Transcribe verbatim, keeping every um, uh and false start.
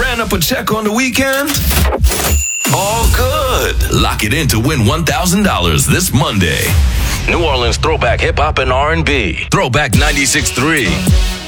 Ran up a check on the weekend? All good. Lock it in to win one thousand dollars this Monday. New Orleans Throwback Hip Hop and R and B. Throwback ninety-six point three.